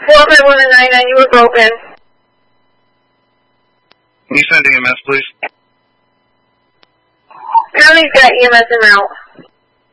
45199, you were broken. Can you send EMS, please? County's got EMS en route.